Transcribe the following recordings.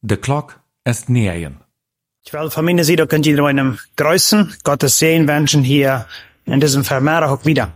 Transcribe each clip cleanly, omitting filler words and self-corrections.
De klok ist negen. Ich will von meiner Seite könnt ihr einem grüßen, Gottes Segen wünschen hier in diesem Vermehr auch wieder.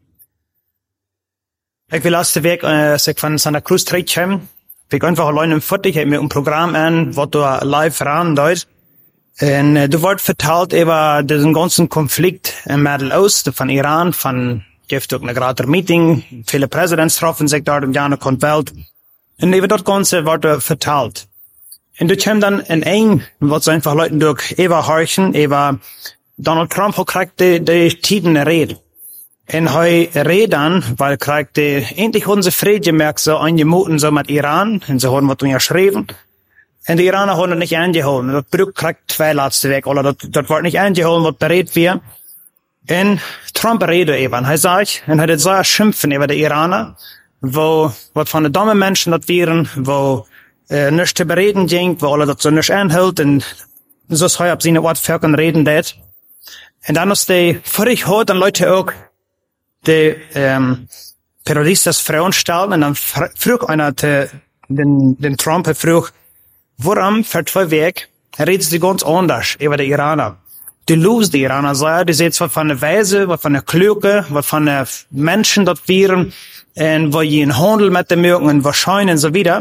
Ich will erst weg, als ich von Santa Cruz zurückkomme, ich einfach allein im Foto, ich habe mir ein Programm an, wo du live ran dort. Und du wird verteilt über diesen ganzen Konflikt im Mittelosten von Iran, gibt auch eine gerade Meeting, viele Präsidenten treffen sich dort in der Welt. Und über das Ganze wird verteilt. Und du kommst dann in ein, was so einfach Leuten durch horchen, über Donald Trump kriegt die Tiden Rede. Und redet dann, weil kriegt endlich unsere Friede gemerkt, so eingemoten, so mit Iran, und so haben wir uns geschrieben. Und die Iraner haben das nicht eingeholt. Das Brück kriegt 2 letzte weg, oder das wird nicht eingeholt, was berät wir. Und Trump redet eben, sagt, und hat so schimpfen über die Iraner, wo, was von den dummen Menschen das wären, wo, nichts zu bereden ging, wo alle das so nicht einhält, und so ist ab seine Ort Völkern reden das. Und dann ist die, völlig hart, dann Leute auch, die, Periodisten Frauen stellen, und dann frug einer, den Trump frug, warum für 2 Weg redest du ganz anders über die Iraner? Du lust die Iraner, die sehen zwar von der Weise, was von der Klüge, was von der Menschen dort wären, und wo je in Handel mit dem mögen, und wahrscheinlich und so wieder.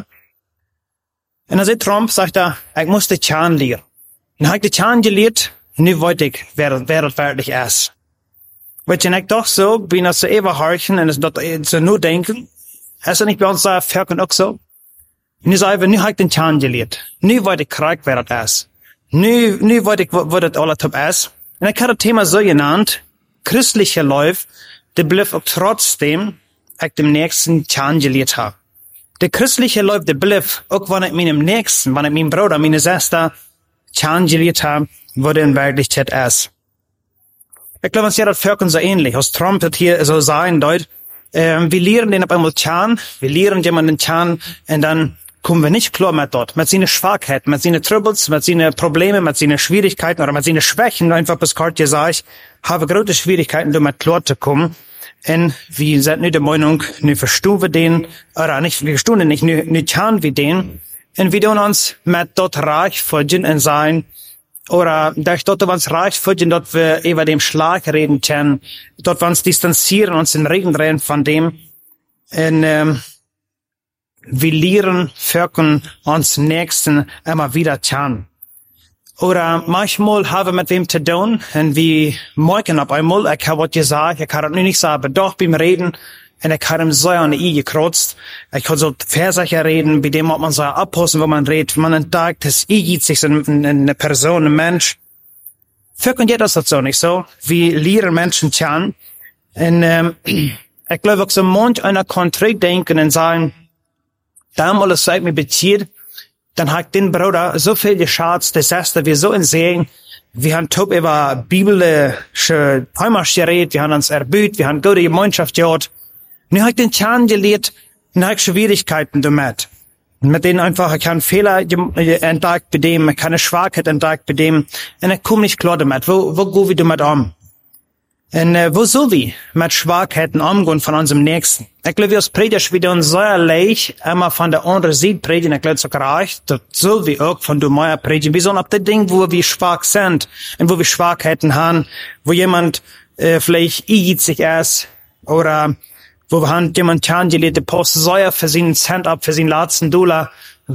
Und dann sagt Trump, sagt ich muss die Zahn lernen. Und habe ich die Zahn gelehrt, nu weiß ich, wer das wirklich ist. Weil ich doch so, bin das so horchen, und es dort so nur denken, ist das nicht bei uns so, Völkern auch so? Und ich sage, nu habe ich den Zahn gelehrt. Nu weiß ich, wer das ist. Nu weiß ich, wo das alles ist. Und ich habe das Thema so genannt, christliche Läufe, die bleibt auch trotzdem, ich dem nächsten Zahn gelehrt habe. Der christliche Läufe, die bleibt, auch wenn ich meinem Nächsten, wenn ich meinem Bruder, meine Schwester, Zahn gelehrt habe, wo der in Wirklichkeit ist. Ich glaube, es ist ja das Völkern so ähnlich. Aus Trump wird hier so sein, Deut. Wir lehren den auf einmal Zahn, wir lehren jemanden Zahn, und dann kommen wir nicht klar mit dort, mit seinen Schwachheiten, mit seinen Troubles, mit seinen Problemen, mit seinen Schwierigkeiten oder mit seinen Schwächen, einfach bis Gott gesagt, habe große Schwierigkeiten, damit klar zu kommen. Und wir sind nicht der Meinung, wir verstehen wir den, oder nicht, wir verstehen den nicht Zahn wie den, und wir tun uns mit dort reich folgen und sein, oder durch dort uns reich folgen, dort wir über dem Schlag reden können, dort wir uns distanzieren, uns in Regen drehen von dem, und wir lehren Völkern uns Nächsten immer wieder tun. Oder manchmal haben wir mit wem zu tun, und wir merken auf einmal, ich habe was gesagt, ich kann das nicht sagen, aber doch beim Reden, und ich habe ihm so an die I gekratzt. Ich kann so Versacher reden, bei dem hat man so abpassen, wo man redet, man entdeckt, das I geht sich in eine Person, ein Mensch. Völkern geht das so nicht so. Wir lehren Menschen tun. Und ich glaube auch so, manch einer kann zurückdenken und sagen, damals seit mir bezieht, dann hat den Bruder so viel geschatzt, das heißt, wir so in Segen, wir haben top über biblische Heimat geredet, wir haben uns erbüht, wir haben gute Gemeinschaft gehabt. Nun habe ich den Zahn gelehrt, und habe ich Schwierigkeiten damit. Mit denen einfach, ich kann Fehler entdeckt bei dem, ich kann eine Schwachheit entdeckt bei dem, und ich komme nicht klar damit. Wo gehen wir damit um? Und wo soll wir mit Schwachheiten umgehen von unserem Nächsten? Ich glaube, wir als Prediger wieder uns so leicht immer von der anderen Seite predigen. Ich glaube, so gereicht, das soll wir auch von der Meier predigen. Wir sollen auf das Ding, wo wir schwach sind und wo wir Schwachheiten haben, wo jemand vielleicht sich ist, oder wo wir haben jemand gelegt, der Post Säuer für seinen Cent ab, für seinen letzten $,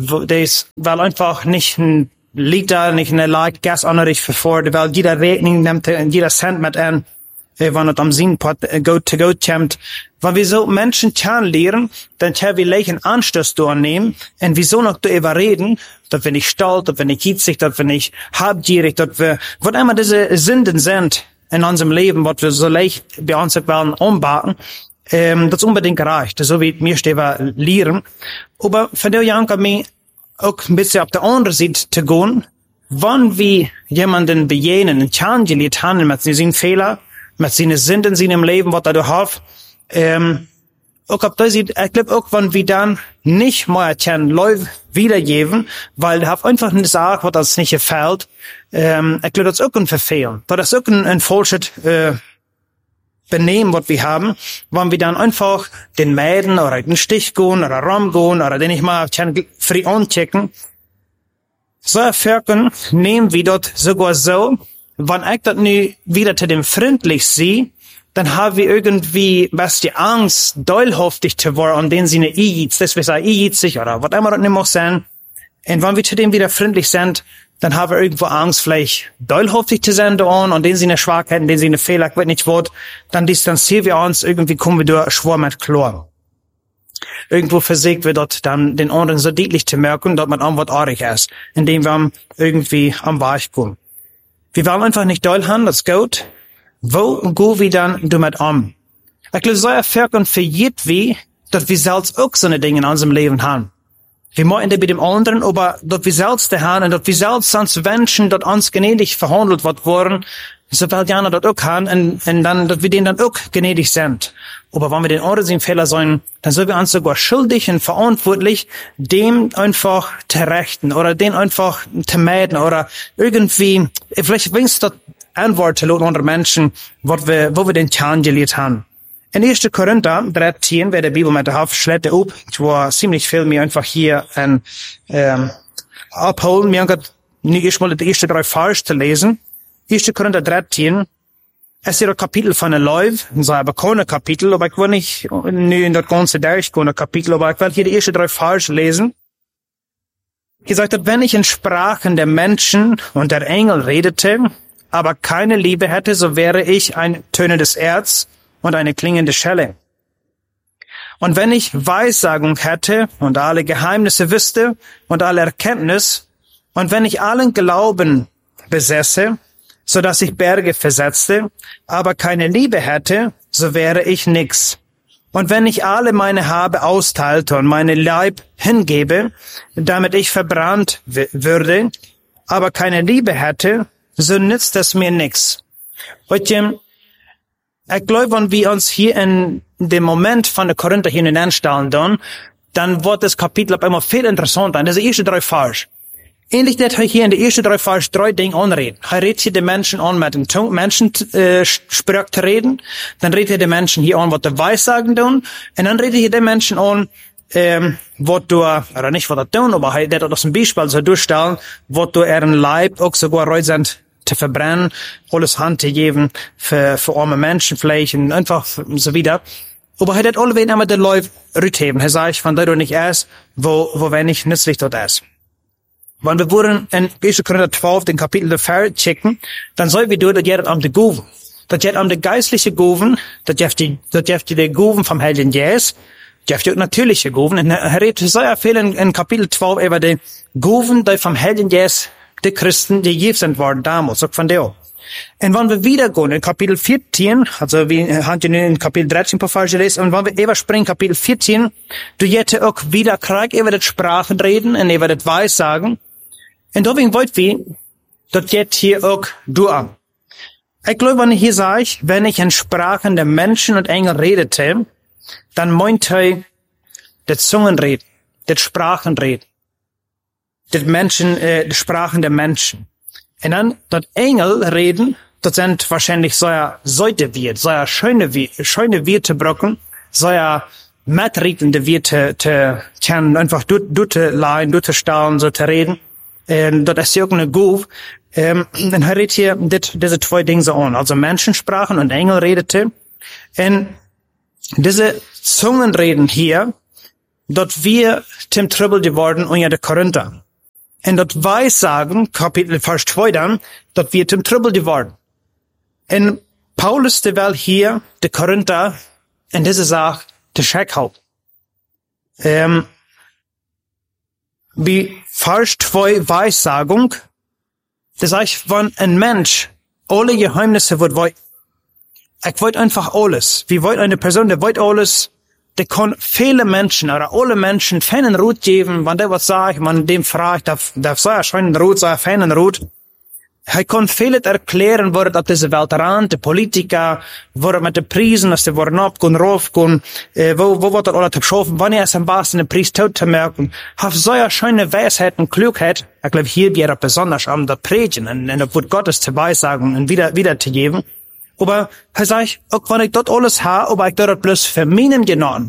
weil einfach nicht ein Liter, nicht eine Light Gas anricht für weil jeder Rechnung nimmt jeder Cent mit an, wenn es am Sinnpot go-to-go kommt. Weil wir so Menschen lehren, dann können wir einen Anstoß annehmen, und wieso noch darüber reden, dass wir nicht stolz, dass wir nicht hitzig, dass wir nicht habgierig, dass wir, was immer diese Sünden sind in unserem Leben, was wir so leicht bei uns werden umbauen, das unbedingt reicht, so wie mir steht, lehren. Aber von der Janka mir auch ein bisschen auf der anderen Seite zu gehen, wann wir jemanden bejenen, und Zahn gelehrt haben, mit seinen Fehlern, mit seinen Sünden in seinem Leben, was er da hat, auch auf der Seite, ich glaube auch, wenn wir dann nicht mehr Zahn Läufe wiedergeben, weil er einfach nicht sagt, was uns nicht gefällt, ich glaube, das ist auch ein Verfehlen. Das ist auch ein falsches, Benehmen, was wir haben, wenn wir dann einfach den Mäden oder den Stich gehen oder Raum gehen oder den ich mal frei anchecken, So erfolgen nehmen wir dort sogar so, wenn ich dort nu wieder zu dem freundlich sehe, dann haben wir irgendwie, was die Angst, dollhaftig zu werden, den sie eine das wir sagen, sich oder was immer das nicht mehr sein. Und wenn wir zu dem wieder freundlich sind, dann haben wir irgendwo Angst, vielleicht dollhaftig zu sein, und den sie eine Schwachheit, den sie eine Fehler, ich weiß nicht was, dann distanzieren wir uns, irgendwie kommen wir durch schwer mit klar. Irgendwo versägt wir dort dann den anderen so deutlich zu merken, dass man irgendwas arg ist, indem wir irgendwie am Weich kommen. Wir wollen einfach nicht doll haben, das ist gut. Wo gehen wir dann damit um? Ich glaube, so erfahren für jedweh, dass wir selbst auch so eine Dinge in unserem Leben haben. Wir machen das bei dem anderen, aber dass wir selbst da haben und dass wir selbst uns wünschen, dass uns gnädig verhandelt wird worden, so will Jana das auch haben und dann, dass wir denen dann auch gnädig sind. Aber wenn wir den anderen Fehler sein, dann sind wir uns sogar schuldig und verantwortlich, dem einfach zu rechten oder den einfach zu meiden oder irgendwie, vielleicht wenigstens das Antwort zu lassen unter Menschen, wo wir den Kern gelehrt haben. In 1. Korinther 13, wer der Bibel mit der Haft schlägt auf, ich war ziemlich viel mir einfach hier abholen, mir hat nicht erstmal die ersten 3 Vers zu lesen. 1. Korinther 13, es ist ein Kapitel von der Läuf, so ein bekanntes Kapitel, aber ich will nicht in das ganze durchgehen, Kapitel, aber ich will hier die ersten 3 Vers lesen. Hier sagt er, wenn ich in Sprachen der Menschen und der Engel redete, aber keine Liebe hätte, so wäre ich ein tönendes Erz und eine klingende Schelle. Und wenn ich Weissagung hätte und alle Geheimnisse wüsste und alle Erkenntnis, und wenn ich allen Glauben besäße, so dass ich Berge versetzte, aber keine Liebe hätte, so wäre ich nix. Und wenn ich alle meine Habe austeilte und meine Leib hingebe, damit ich verbrannt würde, aber keine Liebe hätte, so nützt es mir nix. Ich glaube, wenn wir uns hier in dem Moment von der Korinther hineinstellen, dann wird das Kapitel auf einmal viel interessanter. Das ist die ersten 3 Vers. Ähnlich wird hier in den ersten 3 Vers 3 Dinge anreden. Er redet hier den Menschen an, mit dem Menschensprach zu reden. Dann redet er den Menschen hier an, was der Weissagen tun. Und dann redet er den Menschen an, was du, oder nicht was er tun, aber er wird das ein Beispiel so durchstellen, was du ihren Leib auch sogar reut sind zu verbrennen, alles Hand zu geben für arme Menschen vielleicht und einfach so wieder. Aber er hat alle wen einmal den Leib rütheben. Er sagt, wenn du nicht erst, wo wenig nützlich dort ist. Wenn wir wurden in 1. Korinther 12, den Kapitel der Vers checken, dann soll wir durch, das geht um die Goven. Das geht um die geistliche Goven, das geht die Goven vom Heiligen Geist, das geht die natürliche Goven. Und er redet sehr viel in Kapitel 12 über die Goven, die vom Heiligen Geist, die Christen, die je sind worden damals, auch von der. Und wenn wir wieder gehen in Kapitel 14, also wir haben in Kapitel 13 paar Verse gelesen, und wenn wir überspringen Kapitel 14, du hätte auch wieder Krieg über das Sprachen reden und über das Weissagen. Und deswegen wollt wir, das jetzt hier auch durch. Ich glaube, wenn ich hier sage, wenn ich in Sprachen der Menschen und Engel redete, dann meint er das Zungenreden, das Sprachenreden, das Menschen, die Sprachen der Menschen. Und dann, das Engel reden, das sind wahrscheinlich so ja Säutewirt, so ja schöne Wirtebrocken, so ja mitredende Wirte, können einfach durchstellen, so zu reden. Das ist irgendeine Guf. Dann er redet hier diese 2 Dinge so an. Also Menschensprachen und Engel redete. Und diese Zungenreden hier, dort wir zum Trouble geworden unter der Korinther. Und dort Weissagen, Kapitel Vers 2 dann, dort wir zum Trouble geworden. Und Paulus, der will hier, der Korinther, in dieser Sache, der Scheckhaupt. Wie Vers 2 Weissagung, das heißt, wenn ein Mensch alle Geheimnisse wollt, ich wollte einfach alles. Wie wollt eine Person, der wollt alles, der kann viele Menschen oder alle Menschen feinen Rut geben, wenn der was sagt, man dem fragt, darf so erscheinen Rut, so feinen Rut. Er kann vieles erklären, wo auf diese Welt ran, die Politiker, wo mit den Prisen, dass die worden abgehen, raufgehen, wo wird das alles beschaffen, wann er es am besten den Preis tot zu merken. Hat so eine schöne Weisheit und Klugheit. Ich glaube, hier wäre besonders am der Predigen und das Wort Gottes zu weissagen und wieder zu geben. Aber er sagt, auch wenn ich dort alles habe, aber ich dort bloß für meinen genommen,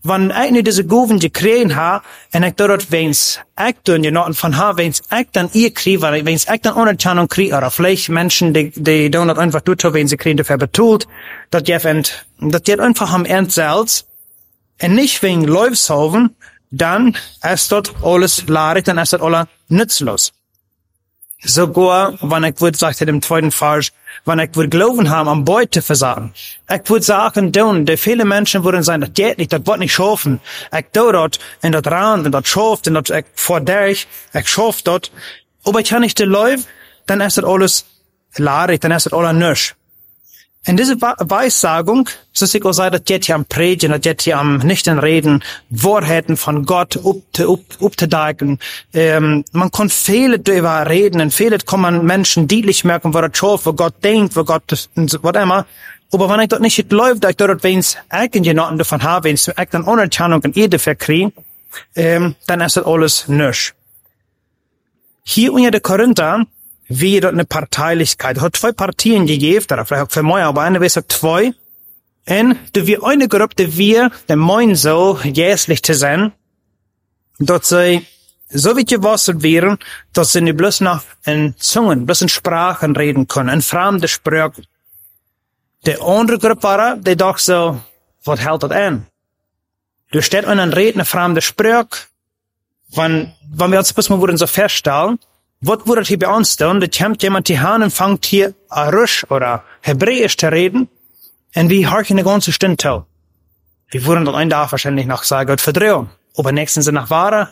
wann ich nu diese Goven gekriegen ha, en ich dort wens ich tun, genoten von ha, wens ich dann ihr krieg, wens ich dann Unerkennung krieg, oder vielleicht Menschen, die dann einfach tut, wenn sie kriegen, dafür betult, dat jet einfach am Ernst selbst, en nicht wegen Läufshoven, dann ist dort alles laarig, dann ist dort alles nützlos. Sogar, wenn ich würde, sagt er im zweiten Vers, wenn ich würde glauben haben, am Beute versagen. Ich würde sagen, die viele Menschen würden sagen, das geht nicht, das wird nicht schaffen. Ich dort, in dort Rand, in dort schafft, in dort, vor der ich schaff dort. Aber ich kann nicht läuft, dann ist das alles laarig, dann ist das alles nisch. In dieser Weissagung, so ich auch sagen, das geht hier am Predigen, das geht hier am Nichten reden, Wahrheiten von Gott upzudecken. Man kann viele darüber reden, und viele kann man Menschen deutlich merken, wo das schafft, wo Gott denkt, wo Gott, was immer. Aber wenn ich dort nicht läuft, ich dort wenigstens irgendjemanden davon habe, wenn ich dann Unerkennung und Ede verkriege, dann ist das alles nisch. Hier unter der Korinther, wie dort eine Parteilichkeit. Hat zwei Partien gegeben, oder vielleicht auch für mich, aber eine weiß auch zwei. Und da wir eine Gruppe, die wir, der meinen so, jährlich zu sein, dort sie so wie gewasselt wären, dass sie nicht bloß noch in Zungen, bloß in Sprachen reden können, in fremde Sprachen. Die andere Gruppe war, die dachte so, was hält das an? Du steht einen Reden, eine fremde Sprache, wenn wir uns bloß mal so feststellen, was würde hier bei uns tun? Da kommt jemand hier hin und fängt hier Arabisch oder Hebräisch zu reden, und wir horchen eine ganze Stunde zu. Wir würden dann einen Tag wahrscheinlich noch sagen, Gott verdrehen. Aber nächsten sind nach Ware.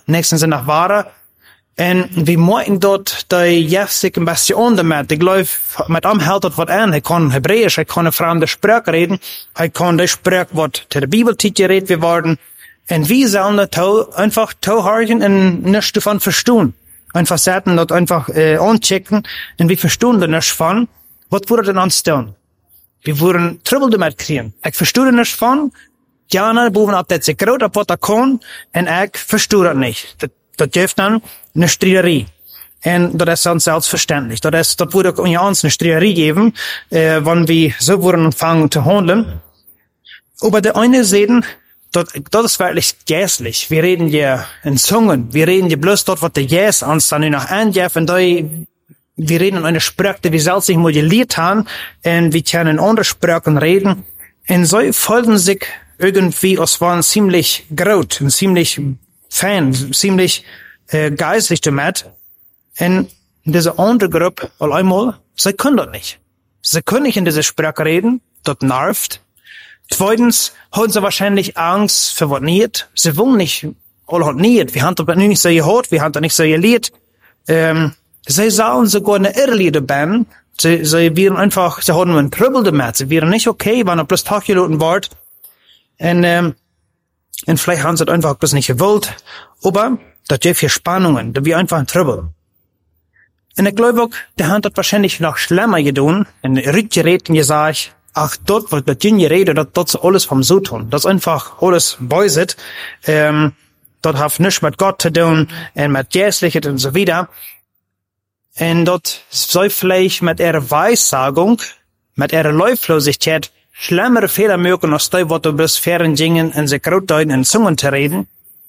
Und wir möchten dort die Jefsik ein bisschen damit. Ich glaube, mit ihm hält das was an. Er kann Hebräisch, er kann eine fremde Sprache reden, er kann die Sprache, was zu der Bibeltit geredet werden. Und wir sollen das einfach horchen und nichts davon verstehen. Einfach sagen, dort einfach anchecken, und wir verstehen da nicht von, was würde denn uns tun? Wir würden Trouble damit kriegen. Ich verstehe nicht von, ja, boven ab, das ist groß, ab was da kann, und ich verstehe das nicht. Das gibt dann eine Streiterie. Und das ist dann selbstverständlich. Das würde uns eine Streiterie geben, wenn wir so würden anfangen zu handeln. Aber der eine sehen, das ist wirklich gässlich. Wir reden hier in Zungen. Wir reden hier bloß dort, was der Jes uns dann noch angeht. Und wir reden in einer Sprache, die wir selbst nicht modelliert haben. Und wir können in anderen Sprachen reden. Und so folgen sich irgendwie, es waren ziemlich groß und ziemlich fein, ziemlich geistlich damit. Und diese andere Gruppe, einmal, sie können das nicht. Sie können nicht in dieser Sprache reden. Das nervt. Zweitens haben sie wahrscheinlich Angst für was nicht. Sie wollen nicht, alle hat nicht. Wir haben das nicht so gehört, wir haben das nicht so gelehrt. Sie sagen sogar eine Irrlieder ban. Sie wären einfach, sie haben einen Trouble damit. Sie wären nicht okay, wenn er bloß Taggeloten wird. Und vielleicht haben sie das einfach bloß nicht gewollt. Aber, das gibt hier Spannungen, da wir einfach ein Trouble. Und ich glaube auch, die haben das wahrscheinlich noch schlimmer getan. Und rückgereden gesagt, ach, dort wird mit ihnen geredet, dort ist alles vom so tun. Das ist einfach alles beuset. Dort hat nichts mit Gott zu tun, und mit Geistlichkeit und so weiter. Und dort soll vielleicht mit ihrer Weissagung, mit ihrer Läuflosigkeit, schlimmere Fehler mögen, als die, was du bis fern gingen, in sich Grotdeuten in Zungen zu reden.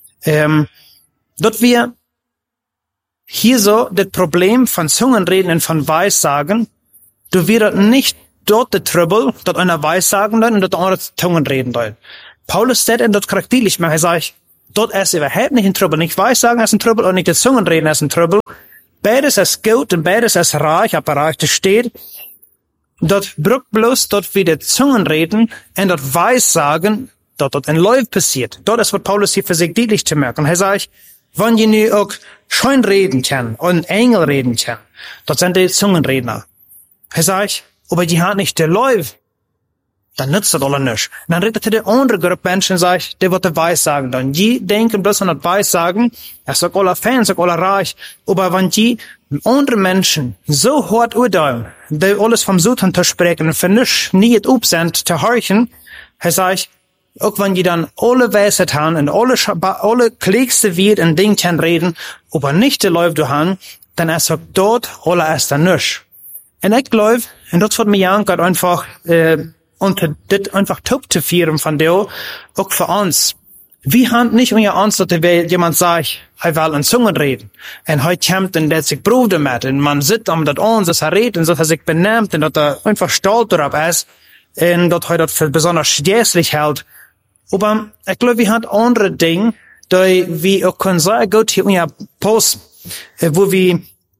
Dort wir hier so das Problem von Zungenreden und von Weissagen, du wirst nicht dort der Trouble, dort einer Weissagen dann und dort einer Zungenreden dann. Paulus sagt in dort charakterlich, er sagt, dort ist überhaupt nicht ein Trouble, nicht Weissagen ist ein Trouble und nicht das Zungenreden ist ein Trouble. Beides ist gut und beides ist reich, aber reich, das steht. Dort braucht bloß dort wieder Zungenreden und dort Weissagen, dort ein Läuf passiert. Dort ist, was Paulus hier für sich deutlich zu merken. Er sagt, wenn ihr nu auch schön reden kann und Engel reden kann, dort sind die Zungenredner. Er sagt, aber die hat nicht der Läuf, dann nützt das alle nicht. Und dann redet die andere Gruppe Menschen, sagt, der wird Weissagen dann. Die denken bloß an das Weissagen, er sagt alle Fans, sagt alle reich, aber wenn die andere Menschen so hart urteilen, die alles vom Süden zu sprechen und für nichts nie up sind, zu horchen, er sagt, auch wenn die dann alle Weisheit haben und alle klickste wird und Ding kann reden, aber nicht der Läuf du haben, dann er sagt dort, alle ist dann nicht. Und ich glaube, und das wird mir einfach, unter das einfach top zu führen von dir, auch für uns. Wir haben nicht unter uns, dass jemand sagt, er will in Zungen reden. Und heute kommt und der sich Bruder mit. Und man sitzt um das uns, dass er redet und dass er sich benimmt und dass er einfach stolz darauf ist. Und dass er das für besonders schäßlich hält. Aber ich glaube, wir haben andere Dinge, die wir auch können sagen, gut, hier unter Post, wo wir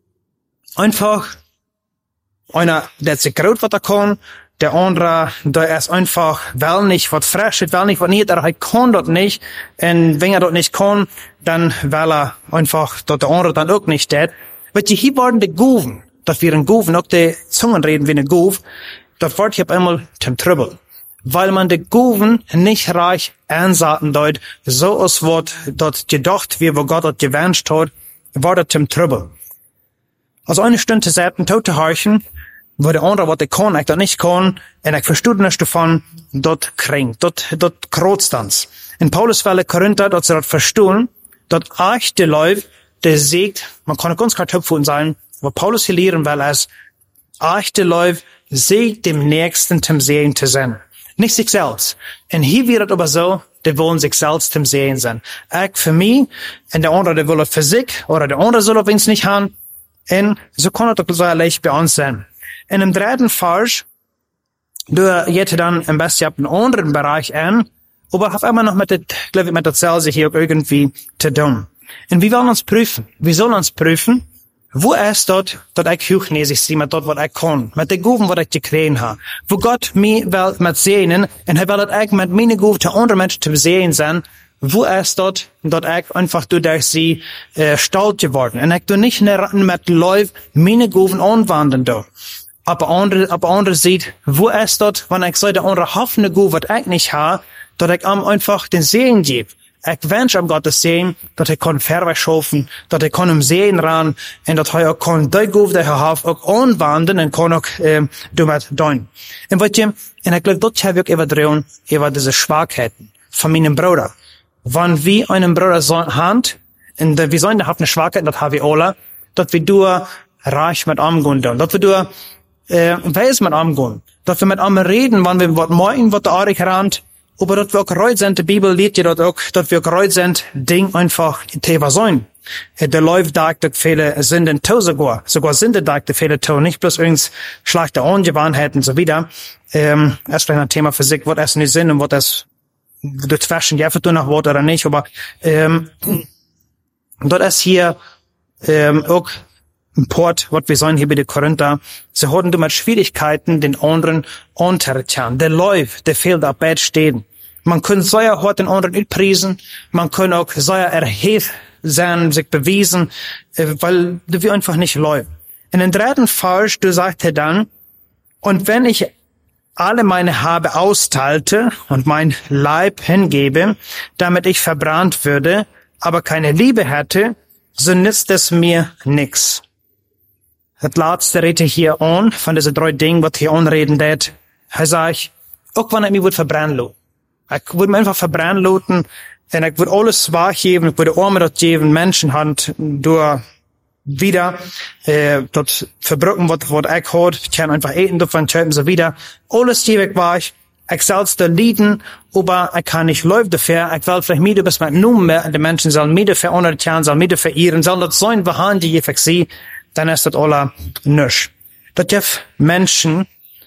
einfach einer, der sich gut was er kann, der andere, der ist einfach, will nicht was Frisches, will nicht was nicht, er kann dort nicht. Und wenn er dort nicht kann, dann will er einfach, dort der andere dann auch nicht tät. Weil hier waren die Guven, dass wir in Guven, auch die Zungen reden wie eine Guv, dort wird hier einmal zum Trübbel. Weil man die Guven nicht reich ansaten dort, so es wird dort gedacht, wie wo Gott dort gewünscht hat, war dort zum Trübbel. Also eine Stunde selten Tote horchen, wo der andere, was ich kann, ich das nicht kann, und ich verstehe nicht davon, dort kränkt, dort krotzt uns. In Paulus Welle Korinther, dort sie dort verstehen, dort echte Leute, der siegt, man kann ganz kartoffeln sein, wo Paulus hier lehren will, als echte Leute siegt dem Nächsten zum Sehen zu sein. Nicht sich selbst. Und hier wird es aber so, die wollen sich selbst zum Sehen sein. Ich für mich, und der andere, der will es für sich, oder der andere soll es nicht haben, und so kann es doch so leicht bei uns sein. In dem dritten Vers, du jetzt dann am besten auf einen anderen Bereich an, aber auf einmal noch mit der Zelse hier irgendwie zu tun. Und wir wollen uns prüfen. Wir sollen uns prüfen, wo ist dort, dass ich hochnäsig sein mit dort, was ich kann, mit den Guven, was ich gekriegt habe. Wo Gott mich will mit sehen, und er will, dass ich mit meinen Guven zu anderen Menschen zu sehen sein, wo ist dort, dass ich einfach durch sie stolz geworden. Und ich tu nicht mit Leuten meine Guven anwenden da. Aber andere sieht, wo ist dort, wenn ich so der andere hoffende Guven, was ich nicht habe, dass ich ihm einfach den Sehen gebe. Ich wünsche am Gott das Sehen, dass er kann Verweis schaffen, dass er kann im Sehen ran, und dass er auch kann die Guven, die er hat, auch anwenden und kann auch damit tun. Und weißt du, und ich glaube, dort habe ich überdrehen, über diese Schwachheiten von meinem Bruder. Wenn wir einen Bruder haben, und wir sollen da eine Schwachheit, das haben wir alle, dass wir durch reich mit umgehen, dass wir durch weiß mit umgehen, dass wir mit ihm reden, wenn wir was morgen, was der Arik rannt, aber dass wir auch gereut sind, die Bibel lehrt ja dort auch, dass wir gereut sind, Ding einfach Thema sein. Der Läuft sagt, dass viele sind in Tau sogar sind da viele Tau, nicht bloß irgends schlechte Angewohnheiten und so wieder. Erst vielleicht ein Thema für sich, was es nicht sind und was es durch Fashion ja für nach Wort oder nicht, aber dort ist hier auch ein Port, was wir sagen hier bei den Korinther, sie hatten mit Schwierigkeiten den anderen untertan. Der läuft, der fehlt ab Bett stehen. Man kann sehr hart den anderen nicht priesen, man kann auch sehr erhebt sein, sich bewiesen, weil wir einfach nicht läuft. In den dritten Vers, du sagte dann, und wenn ich alle meine Habe austeilte und mein Leib hingebe, damit ich verbrannt würde, aber keine Liebe hätte, so nützt es mir nix. Das letzte rede hier an, von diesen 3 Dingen, was hier anreden wird. Er sagt, auch wenn ich mich verbrennen lassen. Ich würde mich einfach verbrennen lassen, und ich würde alles wahrgeben, ich würde Arme dort geben, Menschenhand, durch wieder, dort verbrücken, was ich hat, ich kann einfach eten, davon töten, so wieder. Alles gebe ich wahr, ich selbst da lieben, aber ich kann nicht läuft dafür, ich will vielleicht mit bis mit Nummer, die Menschen sollen mit dafür anerkennen, sollen mit dafür ehren, sollen das sein, behandeln, die ich sie, dann ist das alles nisch. Das gibt Menschen,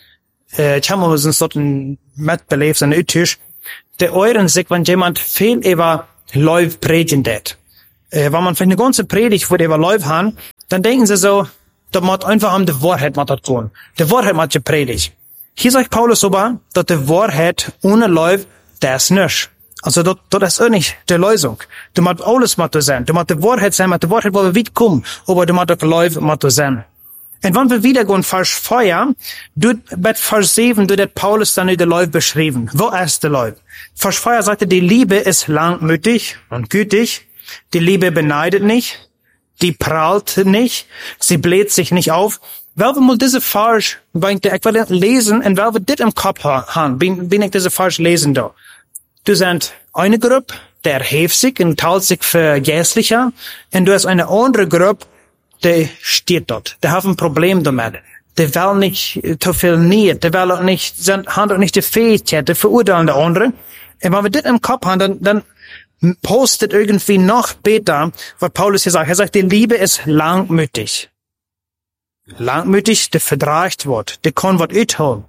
ich habe uns dort mitbelebt, so ein Utisch, der euren sich, wenn jemand viel über Läuf predigen wird. Wenn man vielleicht eine ganze Predigt wo über Läuf haben, dann denken sie so, da muss einfach die Wahrheit mit das tun. Die Wahrheit mit gepredigt. Hier sagt Paulus aber, dass die Wahrheit ohne Läuf, das ist nisch. Also das ist auch nicht die Lösung. Du musst alles mit sein. Du musst die Wahrheit sein, mit der Wahrheit, wo wir weit kommen, aber du musst auch Läuf mit sein. Und wenn wir wieder gehen, Vers 4, bei Vers 7, du hat Paulus dann in der Läuf beschrieben. Wo ist der Läuf? Vers 4 sagte, die Liebe ist langmütig und gütig. Die Liebe beneidet nicht. Die prahlt nicht. Sie bläht sich nicht auf. Weil wir mal diese Vers, ich will lesen, und weil wir das im Kopf haben, bin ich diese Vers lesen da. Du sind eine Gruppe, der erhebt sich und teilt sich für Geistlicher, und du hast eine andere Gruppe, der steht dort. Der hat ein Problem damit. Der will nicht zu viel Nähe, der will auch nicht, hat auch nicht die Fähigkeit, der verurteilen der andere. Und wenn wir das im Kopf haben, dann postet irgendwie noch besser, was Paulus hier sagt. Er sagt, die Liebe ist langmütig. Langmütig, der verdraagt wird, der kann was uitholen.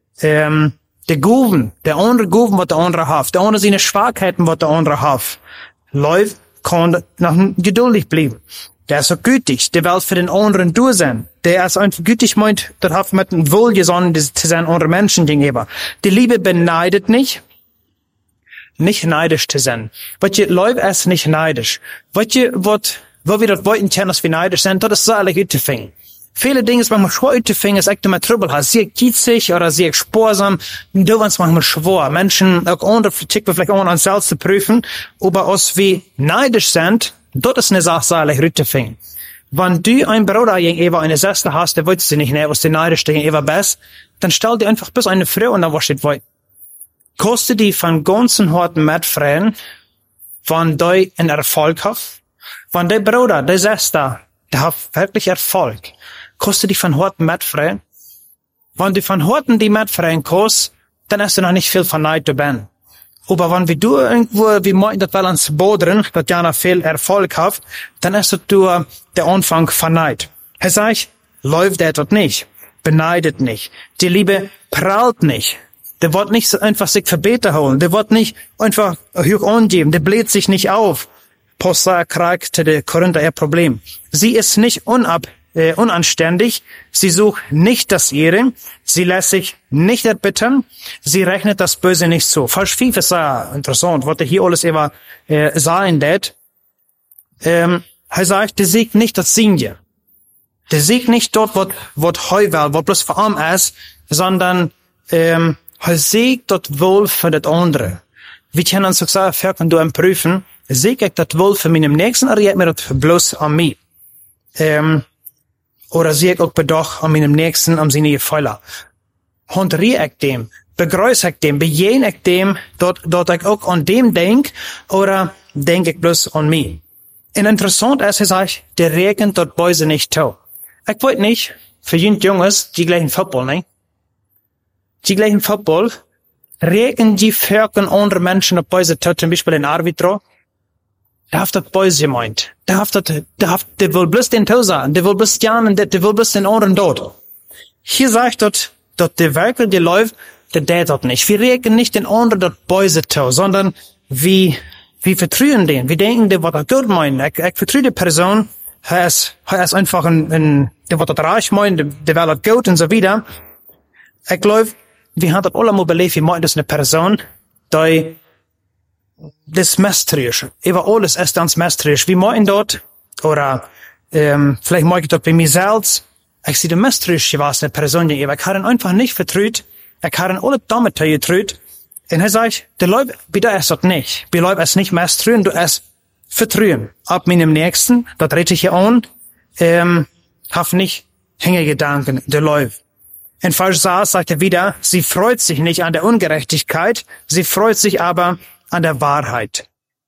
Der Guven, der andere Guven, was der andere hat, der andere seine Schwachheiten, was der andere hat. Läuft, kann noch geduldig bleiben. Der ist so gütig, der will für den anderen durch sein. Der ist einfach gütig meint, der hat mit dem Wohlgesonnen zu sein anderen Menschen gegenüber. Die Liebe beneidet nicht neidisch zu sein. Wat je, Leute ist nicht neidisch. Wat je, wo wir dort wollten, dass wir neidisch sind, das ist so ehrlich uitzufangen. Viele Dinge ist manchmal schwer uitzufangen, ist echt immer Trouble hast. Sehr kitzig oder sehr sparsam. Du warst manchmal schwer. Menschen, auch andere, vielleicht auch an selbst zu prüfen, ob uns wie neidisch sind, dort ist eine Sache, ehrlich uitzufangen. Wenn du ein Bruder gegenüber eine Schwester hast, der willst du nicht nehmen, was die neidisch gegenüber bist, dann stell dir einfach bis eine Frau und dann was steht weit. Koste die von ganzen Harten mitfreien, wenn du einen Erfolg hast, wenn der Bruder, der Schwester, der hat wirklich Erfolg, koste die von Harten mitfreien. Wenn du von Harten die mitfreien kannst, dann hast du noch nicht viel von Neid dabei. Aber wenn wir du irgendwo, wie meinen, das will ans Boden, dass ja noch viel Erfolg hat, dann ist das der Anfang von Neid. Er sagt, läuft der dort nicht, beneidet nicht, die Liebe prahlt nicht. Der wird nicht einfach sich Verbeter holen. Der wird nicht einfach hoch angeben. Der bläht sich nicht auf. Paul kriegt der Korinther ihr Problem. Sie ist nicht unanständig. Sie sucht nicht das Ihre. Sie lässt sich nicht erbittern. Sie rechnet das Böse nicht zu. Vers 5 ist sehr interessant, was hier alles immer sagen wird. Er sagt, der siegt nicht das Sinje. Der siegt nicht dort, was Heuwel, was bloß für arm ist, sondern er siegt dort wohl für das andere. Wie können uns sagen, wenn du prüfen, sieg ich das wohl für meinen Nächsten, oder geht mir das bloß an mich? Oder sieg ich auch bedoch an meinem Nächsten, an seine Fehler? Honoriere ich dem? Begrüße ich dem? Bejene ich dem, dort ich auch an dem denk, oder denk ich bloß an mich? Und interessant ist, er sagt, der regnet dort Böse nicht zu. Ich wollte nicht, für Jungs, die gleichen Football, ne? Die gleichen Football, regen die Völker andere Menschen auf Böse zu, zum Beispiel in Arbitro. Der hat das Böse gemeint. Der will bloß den Tod sagen, der will bloß jahren, der will bloß den anderen dort. Hier sagt dort der Werkel, der läuft, der dort nicht. Wir regen nicht den anderen dort Böse zu, sondern wir vertrauen den. Wir denken, der wird das gut meinen. Ich vertraue die Person, er ist einfach der wird das reich meinen, der will das gut und so weiter. Ich glaube, wir haben das alle mal belebt, wir meinen, das ist eine Person, die das misstrauisch. Über alles ist das misstrauisch. Wir meinen dort, oder vielleicht mag ich dort bei mir selbst, ich sehe, der misstrauisch war eine Person, die ich habe ihn einfach nicht vertraut, ich habe ihn alle damit getraut, und er sagt, der Leute, bitte ist das nicht. Die Leute ist nicht misstrauen, du ist vertrauen. Ab meinem Nächsten, da dreht sich hier an, hab nicht Hängegedanken, der Leute. In Vers 6 sagt er wieder, sie freut sich nicht an der Ungerechtigkeit, sie freut sich aber an der Wahrheit.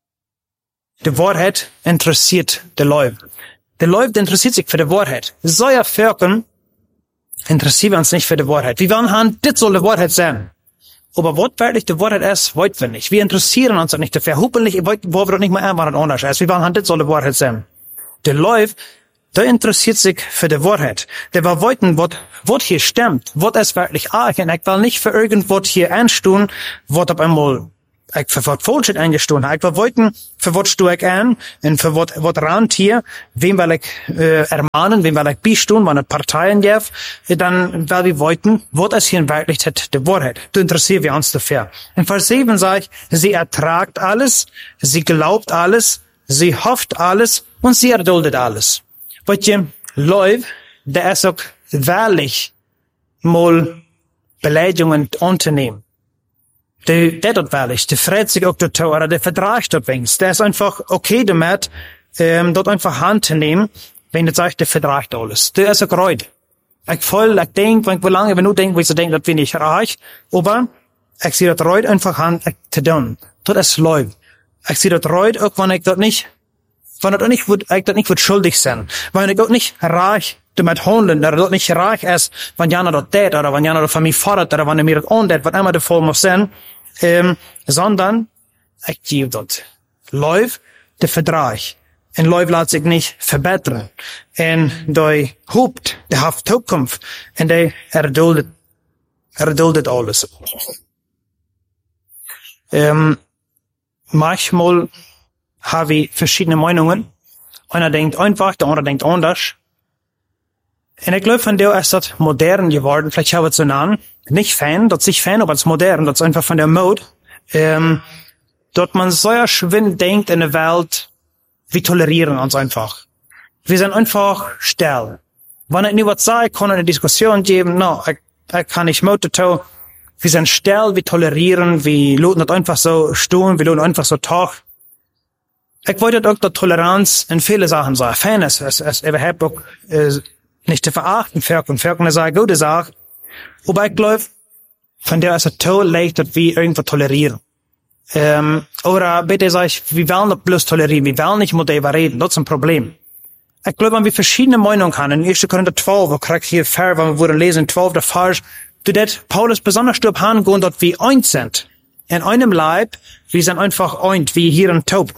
Die Wahrheit interessiert der Leute. Der Leute interessiert sich für die Wahrheit. So ja Völkern interessieren wir uns nicht für die Wahrheit. Wir wollen haben, das soll die Wahrheit sein. Aber was wirklich die Wahrheit ist, wollen wir nicht. Wir interessieren uns nicht dafür. Hoffentlich wollen wir doch nicht mal an, was anders ist. Wir wollen haben, das soll die Wahrheit sein. Der Leute, der interessiert sich für die Wahrheit. Der will wollten, was hier stimmt, was ist wirklich arg. Und ich will nicht für irgendwas hier einstehen, was auf einmal, ich für was falsch eingestohlen habe. Ich will wollten, für was stehe ich ein, und für was rand hier, wem will ich, ermahnen, wem will ich beistehen, wenn es Parteien gibt, dann will wir wollten, was ist hier in Wirklichkeit die Wahrheit. Du interessierst wir uns dafür. In Vers 7 sage ich, sie ertragt alles, sie glaubt alles, sie hofft alles, und sie erduldet alles. Wat je, Leute, der ist auch wahrlich mal Beleidigungen unternehmen. Der dort wahrlich, der freut sich auch dort, oder der verdragt dort wenigstens. Der ist einfach okay damit, dort einfach Hand zu nehmen, wenn der sagt, der verdragt alles. Der ist auch reut. Ich denk, wenn du denkst, wie ich denke, das bin ich reich, aber ich sehe dort reut einfach Hand zu tun. Dort ist Leute. Ich sehe dort reut, auch wenn ich dort nicht wird schuldig sein. Wenn ich dort nicht reich damit handeln, oder dort nicht reich ist, wenn jana dort tät, oder wenn jana dort von mir fordert, oder wenn er mir dort antät, was immer der Form muss sein, sondern ich gebe dort. Läuft der Vertrag. En Läuft laat sich nicht verbessern. En die hoopt, der haft Toekomst. En die erduldet alles. Manchmal haben wir verschiedene Meinungen. Einer denkt einfach, der andere denkt anders. Und ich glaube, von der ist das modern geworden. Vielleicht haben wir es so nah. Nicht Fan, das ist nicht Fan, aber es ist modern. Das ist einfach von der Mode. Dort man so schwind denkt in der Welt, wir tolerieren uns einfach. Wir sind einfach still. Wenn ich nicht was sage, kann ich eine Diskussion geben. No, ich kann nicht Mode. Wir sind still, wir tolerieren, wir lassen nicht einfach so stehen, wir lassen einfach so tag. Ich wollte auch, dass Toleranz in viele Sachen sein. Fairness ist überhaupt auch nicht zu verachten. Völkern ist eine gute Sache. Aber ich glaube, von der ist es toll leicht, dass wir irgendwo tolerieren. Oder bitte sag ich, wir wollen nicht bloß tolerieren, wir wollen nicht mit dem reden, das ist ein Problem. Ich glaube, wenn wir verschiedene Meinungen haben, in 1. Korinther 12, wo kriegt hier Vers, wenn wir würden lesen, 12, der Vers, dat Paulus besonders stirb hingehen, dass wir eins sind. In einem Leib, wir sind einfach eins, wie hier in Taub.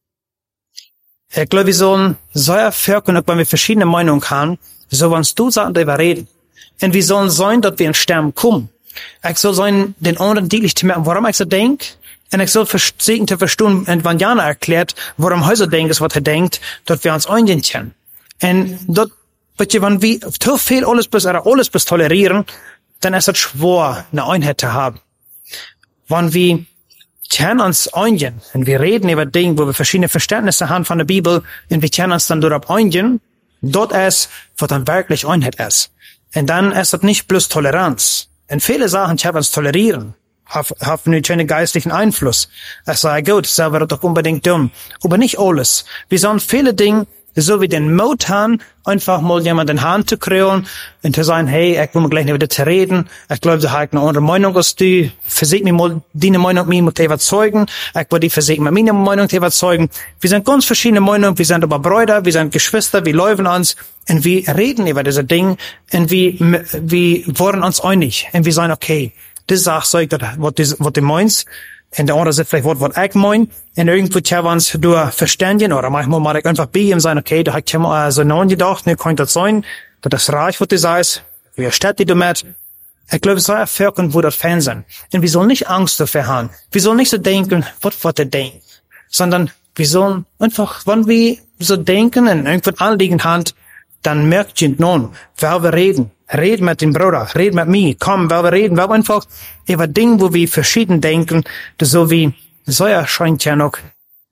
Ich glaube, wir sollen so erfolgen, wenn wir verschiedene Meinungen haben, so wenn du sagst, darüber reden. Und wir sollen sein, dass wir in Sterben kommen. Ich soll sein, den anderen deutlich zu merken, warum ich so denke. Und ich soll versuchen zu verstehen, wenn Jana erklärt, warum er so denkt, was er denkt, dass wir uns einigen können. Und dort, wenn wir zu viel alles bis tolerieren, dann ist es schwer, eine Einheit zu haben. Wenn wir können uns einigen, und wir reden über Dinge, wo wir verschiedene Verständnisse haben von der Bibel, und wir können uns dann dort einigen, dort ist, was dann wirklich Einheit ist. Und dann ist das nicht bloß Toleranz. Und viele Sachen können wir uns tolerieren, haben nicht einen geistlichen Einfluss. Es sei gut, selber das doch unbedingt dumm. Aber nicht alles. Wir sollen viele Dinge, so wie den Mut haben, einfach mal jemanden in die Hand zu kriegen und zu sagen, hey, ich will mir gleich nicht wieder zu reden. Ich glaube, da habe ich eine andere Meinung als du. Versuch mich mal, deine Meinung mit dir überzeugen. Ich will die versuchen, mit meiner Meinung zu überzeugen. Wir sind ganz verschiedene Meinungen. Wir sind aber Brüder, wir sind Geschwister, wir laufen uns und wir reden über diese Dinge und wir wollen uns einig und wir sagen, okay, das sagt, was du meinst. Und der andere sagt vielleicht, was ich mein. Und irgendwo können wir uns durch verständigen, oder manchmal mal ich einfach bei ihm sagen, okay, da hab ich mir so nachgedacht, ne, könnte das sein, dass das reich, was du sagst, wie steht die damit? Ich glaube, es soll erfolgen, wo das Fan sind. Und wir sollen nicht Angst dafür haben. Wir sollen nicht so denken, was der denkt. Sondern wir sollen einfach, wenn wir so denken und irgendwo Anliegen haben, dann merkt ihr nun, weil wir reden. Red mit dem Bruder, red mit mir, komm, weil wir reden, weil wir einfach über Dinge, wo wir verschieden denken, so wie, so erscheint ja noch,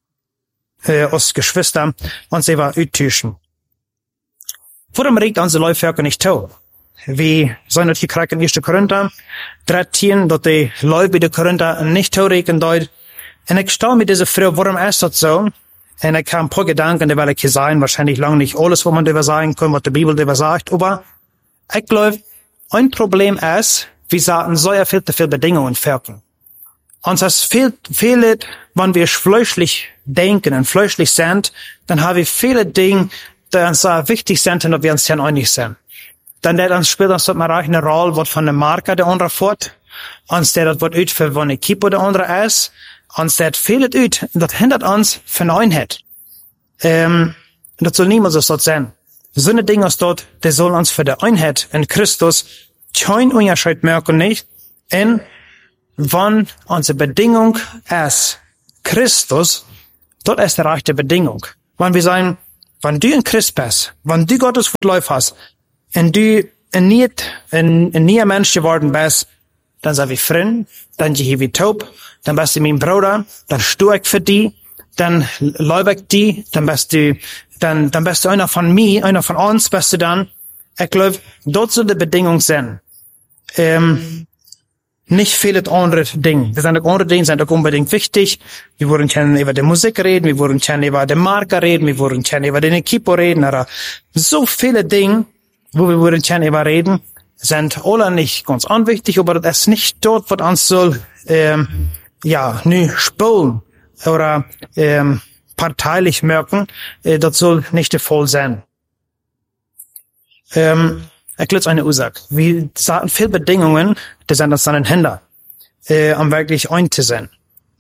als Geschwister, uns über üttischen. Warum regt unsere Leute nicht zu? Wie sollen das hier kriegen in 1. Korinther 13, dass die Leute der Korinther nicht zu regen deut. Und ich stelle mir diese Frage, warum ist das so? Und ich habe ein paar Gedanken, die will ich hier sagen, wahrscheinlich lange nicht alles, was man darüber sagen kann, was die Bibel darüber sagt, aber ich glaube, ein Problem ist, wir sagen so viel zu viele Bedingungen fertig. Uns es fehlt, wenn wir fleischlich denken und fleischlich sind, dann haben wir viele Dinge, die uns sehr wichtig sind und wir uns dann einig sind. Dann spielt uns dort mal eine Rolle, was von der Marke der andere fort, uns der das wird für eine Equipe der andere ist, uns der fehlt ut, das hindert uns von Einheit. Das soll niemals so sein. So eine Dinge ist dort, die sollen uns für die Einheit in Christus kein Unterschied merken nicht. Und wenn unsere Bedingung ist Christus, dort ist die rechte Bedingung. Wenn wir sagen, wenn du in Christ bist, wenn du Gottes Wort hast, und du ein neuer Mensch geworden bist, dann sind wir Freunde, dann sind wir taub, dann bist du mein Bruder, dann stehe ich für dich, dann lebe ich dich, dann bist du einer von mir, einer von uns, bist du dann. Ich glaube, dort soll die Bedingung sein. Nicht viele andere Dinge. Wir sind auch andere Dinge, sind auch unbedingt wichtig. Wir wollen gerne über die Musik reden, wir wollen gerne über die Marke reden, wir wollen gerne über den Equipo reden, oder so viele Dinge, wo wir wollen gerne über reden, sind alle nicht ganz unwichtig, aber das ist nicht dort, was uns soll, nu spulen oder parteilich merken, das soll nicht der Fall sein. Ich glaube, eine Ursache. Wir sagen viele Bedingungen, die sind uns dann ein Hinder, um wirklich ein zu sein.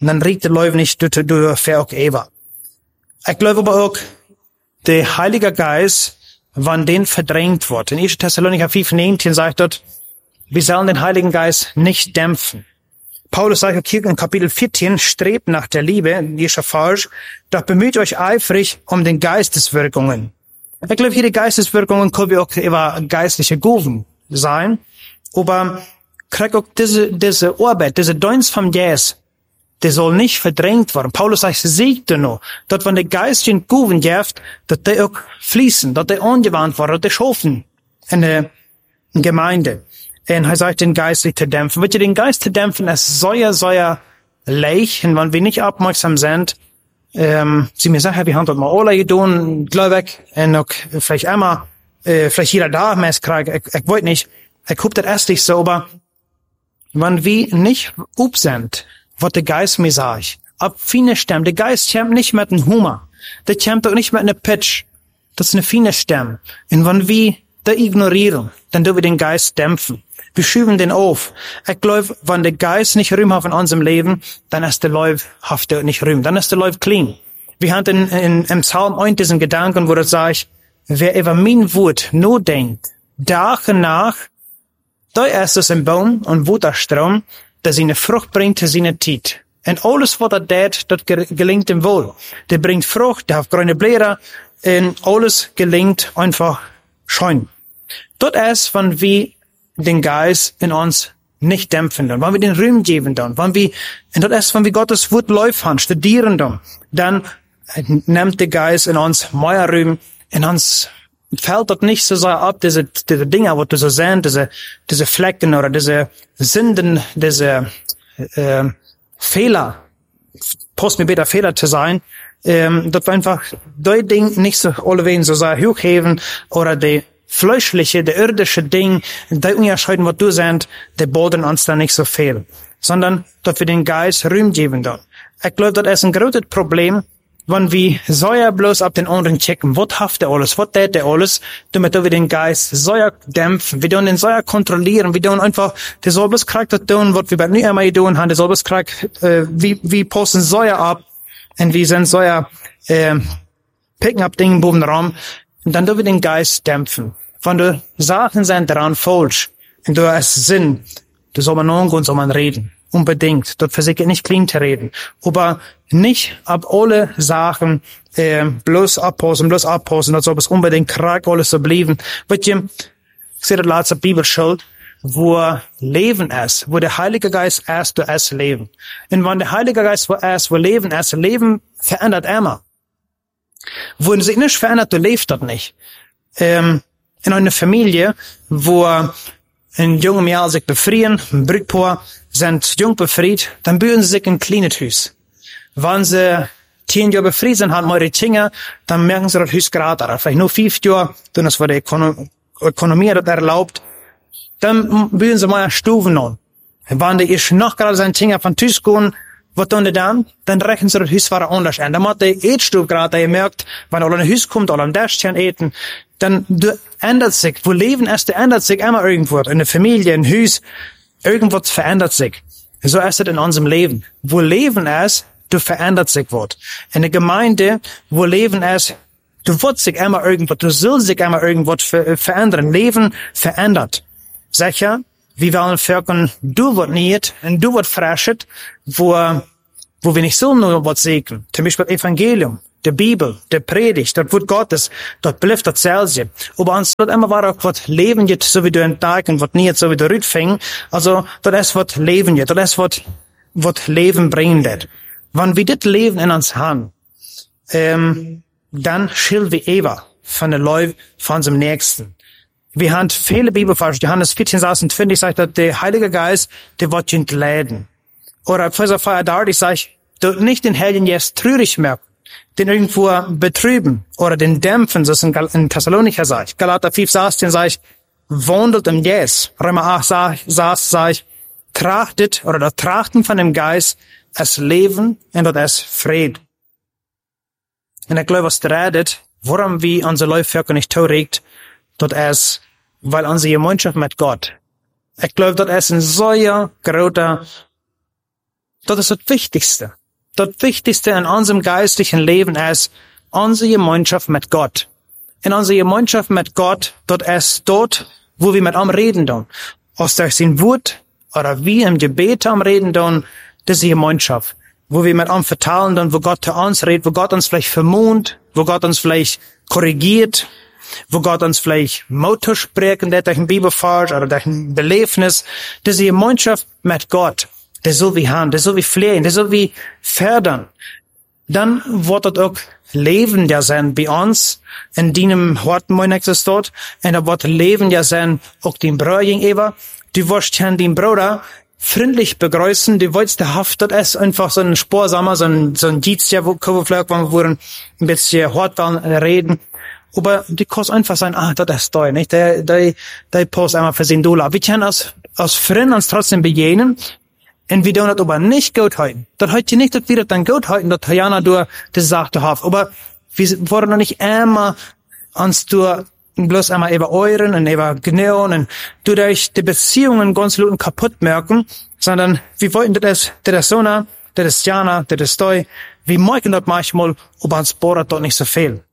Und dann riecht der Leib nicht durch für auch Eva. Ich glaube aber auch, der Heilige Geist, wann den verdrängt wird. In 1. Thessalonicher 5,19 sagt dort, wir sollen den Heiligen Geist nicht dämpfen. Paulus sagt hier in Kapitel 14, strebt nach der Liebe, die ist ja falsch, doch bemüht euch eifrig um den Geisteswirkungen. Ich glaube, hier die Geisteswirkungen können wir auch über geistliche Gaben sein, aber krieg auch diese Arbeit, diese Dienst vom Geist, der soll nicht verdrängt werden. Paulus sagt, siegt noch, dass wenn der Geist in Gaben gibt, dass die auch fließen, dass die angewandt werden, dass die schaffen in der Gemeinde. Und er sagt, den Geist nicht zu dämpfen. Wird ihr den Geist zu dämpfen, ist sehr leicht, und wenn wir nicht aufmerksam sind, sie mir sagen, wir haben das mal alle getan, glaube ich, und auch vielleicht einmal, vielleicht jeder da mehr kriegt, ich weiß nicht, ich hoffe das erst nicht so, aber wenn wir nicht up sind, was der Geist mir sagt, ab feine Stimme, der Geist kommt nicht mit einem Humor, der kommt auch nicht mit einer Pitch, das ist eine feine Stimme, und wenn wir da ignorieren, dann dürfen wir den Geist dämpfen. Wir schieben den auf. Ich glaube, wenn der Geist nicht Ruhm hat in unserem Leben, dann ist der Leib nicht Ruhm. Dann ist der Leib clean. Wir haben im Psalm 1 diesen Gedanken, wo das sagt, wer über mein Wort nur denkt, Tag und Nacht, da ist es im Baum und Wasserstrom, der seine Frucht bringt zu seiner Zeit. Und alles, was er tut, das gelingt ihm wohl. Der bringt Frucht, der hat grüne Blätter, und alles gelingt einfach schön. Dort ist, wenn wir den Geist in uns nicht dämpfen, dann, wenn wir den Ruhm geben, dann, wenn wir Gottes Wort laufen, studieren, dann nimmt der Geist in uns mehr Ruhm, in uns fällt dort nicht so sehr ab, diese Dinge, wo du so sehen, diese Flecken oder diese Sünden, diese Fehler, post mir bitte Fehler zu sein, dort einfach die Dinge nicht so alle so sehr hochheben oder die fleischliche, der irdische Ding, die unterscheiden, was du sind, die boden uns dann nicht so viel, sondern dass wir den Geist Ruhm geben dann. Ich glaube, das ist ein großes Problem, wenn wir so ja bloß ab den anderen checken, was haft er alles, was tät er alles, damit wir den Geist so ja dämpfen, wir tun den so ja kontrollieren, wir tun einfach, der soll bloß kriegt das tun, was wir bei nie einmal tun haben, der soll bloß kriegt, wir posten so ja ab, und wir sind so ja, picken ab Dinge boven Raum, und dann tun wir den Geist dämpfen. Wenn du Sachen sind daran falsch, und du hast Sinn, du soll man nun soll man reden. Unbedingt. Dort versuche ich nicht clean zu reden. Aber nicht ab alle Sachen, bloß abposten, das soll es unbedingt krank alles so bleiben. Weil ich sehe das letzte Bibelschild, wo Leben ist, wo der Heilige Geist ist, du hast Leben. Und wenn der Heilige Geist wo Leben ist, Leben verändert immer. Wo sich nicht verändert, du lebst dort nicht. In einer Familie, wo ein jungem Jahr sich befrieren, ein Brütpaar sind jung befried, dann bühen sie sich in ein kleines Haus. Wenn sie 10 Jahre befried sind, haben ihre Kinder, dann merken sie das Haus gerade. Vielleicht nur 5 Jahre, dann ist, was die Ökonomie das erlaubt, dann bühen sie mal Stufen an. Wenn die ist noch gerade seine Kinder von Haus gehen, was tun die dann? Dann rechnen sie das Haus wieder anders an. Dann macht die Eetstube gerade, ihr merkt, wenn alle ein Haus kommt, alle am Dächchen eten, dann ändert sich. Wo Leben ist, ändert sich immer irgendwo. In der Familie, in Haus, irgendwas verändert sich. So ist es in unserem Leben. Wo Leben ist, du verändert sich was. In der Gemeinde, wo Leben ist, du wirst sich immer irgendwas, du sollst sich immer irgendwas verändern. Leben verändert. Sicher, wir wollen Völkern, du wird nicht, und du wird freschet, wo wir nicht so nur was segnen. Zum Beispiel Evangelium, der Bibel, der Predigt, das Wort Gottes, dort bleibt das Celsius. Aber uns wird immer war auch was Leben jetzt, so wie du entdecken, was nicht so wie du rütfing. Also, das ist was Leben jetzt, das ist was Leben bringen wird. Wenn wir das Leben in uns haben, dann schillen wir Eva von der Leute von unserem Nächsten. Wir haben viele Bibelverse. Johannes 14:26 sagt, dass der Heilige Geist, der wird entladen. Oder Epheser 4:30 sagt, du nicht den Helden jetzt traurig merken, den irgendwo betrüben oder den dämpfen, so ist in Thessalonicher sagt. Galater 5:16 sagt, wandelt im Yes. Römer 8 sagt, trachtet oder das Trachten von dem Geist, es Leben und das Frieden. Und ich glaube, was redet, warum wir unsere Leute nicht taugt, das ist, weil unsere Gemeinschaft mit Gott. Ich glaube, das ist ein so großer, das ist das Wichtigste. Das Wichtigste in unserem geistlichen Leben ist unsere Gemeinschaft mit Gott. In unserer Gemeinschaft mit Gott, dort ist dort, wo wir mit ihm reden tun. Aus durch sein Wort oder wie im Gebet am reden tun, das ist die Gemeinschaft. Wo wir mit ihm verteilen tun, wo Gott zu uns redet, wo Gott uns vielleicht vermont, wo Gott uns vielleicht korrigiert, wo Gott uns vielleicht Mut spricht, durch ein Bibelvers oder durch ein Belebnis. Das ist die Gemeinschaft mit Gott. Das soll wir haben, das soll wir pflegen, das soll wir fördern. Dann wird das auch Leben ja sein bei uns, in deinem Hort, mein nächstes dort, und da wird Leben ja sein, auch den Bruder gegenüber. Du wirst ja den Bruder freundlich begrüßen, du willst der Haft, das ist einfach so ein Sporsamer, so ein Dienst, ja, wo wir ein bisschen hart reden. Aber die kannst einfach sagen, das ist toll, nicht? Der passt einmal für $10. Wir können als Freund uns trotzdem begegnen, und wir tun das aber nicht gut halten. Das heißt nicht, dass wir das dann gut halten, dass Jana durch das sagte haben. Aber wir wollen noch nicht einmal uns durch bloß einmal über euren und über genau und durch die Beziehungen ganz gut kaputt merken, sondern wir wollten das ist Sona, das ist Jana, das ist Toi. Wir merken das manchmal, aber uns bohrt dort nicht so viel.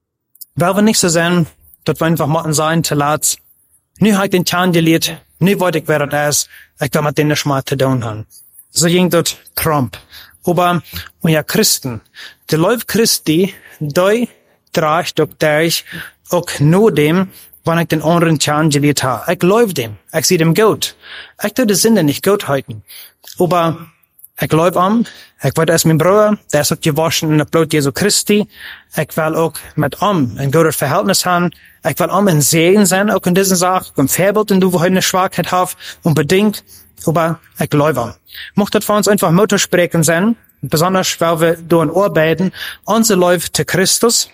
Weil wir nicht so sein, dass wir einfach mal sein, zu laat. Nu habe ich den Tjan gelehrt, nu wollte ich, wer das ist, ich kann mit denen nicht mal zu tun haben. So ging dort Trump. Aber, ja, Christen, die Leute Christi, die trägt auch durch, auch nur dem, wann ich den anderen Tjan gelehrt habe. Ich läuft dem, ich sehe dem gut. Ich tue die Sünde nicht gut halten. Aber, ich glaube ich will erst mein Bruder, der ist auch gewaschen in der Blut Jesu Christi. Ich will auch mit ein gutes Verhältnis haben. Ich will ein Segen sein, auch in diesen Sachen, ein Vorbild, in du wo eine Schwachheit hast, unbedingt. Aber ich glaube Mocht das für uns einfach Muttersprechen sein, besonders, weil wir durch arbeiten, unsere Läufe zu Christus,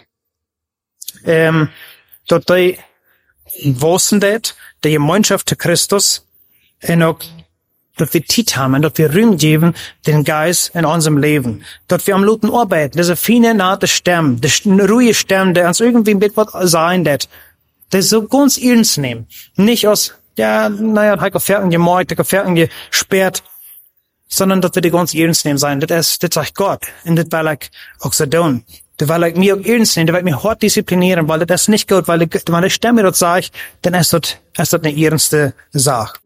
dort die wissen das, die Gemeinschaft zu Christus, und auch dass wir Zeit haben, dass wir Raum geben, den Geist in unserem Leben. Dass wir am Luten arbeiten, diese feine, nahte Stimme, die ruhige Stimme, der uns irgendwie ein bisschen was sein wird. Das so ganz ernst nehmen. Nicht aus, hat Ferien gemorgt, hat Ferien gesperrt, sondern dass wir die ganz ernst nehmen sein. Das sagt Gott. Und das will ich auch so tun. Das will ich mir auch ernst nehmen, das will ich mich hart disziplinieren, weil das ist nicht gut, weil die Stimme das sagt, dann ist das eine ernste Sache.